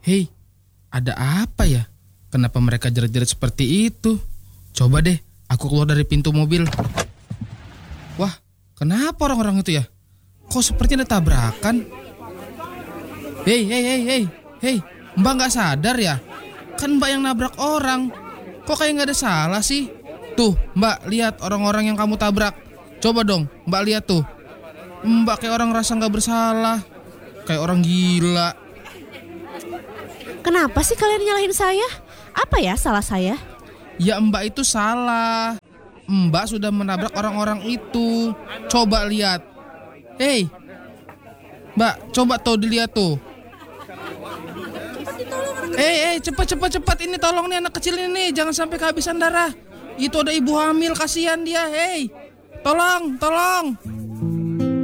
Hei, ada apa ya? Kenapa mereka jerit-jerit seperti itu? Coba deh, aku keluar dari pintu mobil. Wah, kenapa orang-orang itu ya? Kok seperti ada tabrakan? Hei, Mbak nggak sadar ya? Kan Mbak yang nabrak orang. Kok kayak nggak ada salah sih? Tuh, Mbak, lihat orang-orang yang kamu tabrak. Coba dong, Mbak lihat tuh. Mbak kayak orang rasa nggak bersalah. Kayak orang gila. Kenapa sih kalian nyalahin saya? Apa ya salah saya? Ya Mbak itu salah. Mbak sudah menabrak orang-orang itu. Coba lihat. Hei, Mbak, coba tuh dilihat tuh. Cepat ini tolong nih anak kecil ini, jangan sampai kehabisan darah. Itu ada ibu hamil, kasihan dia. Hei, tolong.